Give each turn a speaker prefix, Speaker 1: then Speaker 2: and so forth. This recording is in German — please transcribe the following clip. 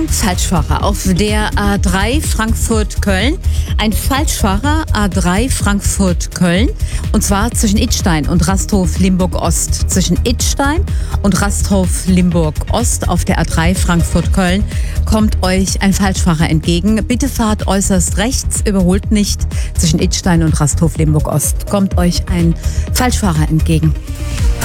Speaker 1: Achtung, Falschfahrer auf der A3 Frankfurt-Köln. Ein Falschfahrer A3 Frankfurt-Köln. Und zwar zwischen Idstein und Rasthof-Limburg-Ost. Zwischen Idstein und Rasthof-Limburg-Ost auf der A3 Frankfurt-Köln kommt euch ein Falschfahrer entgegen. Bitte fahrt äußerst rechts, überholt nicht. Zwischen Idstein und Rasthof-Limburg-Ost kommt euch ein Falschfahrer entgegen.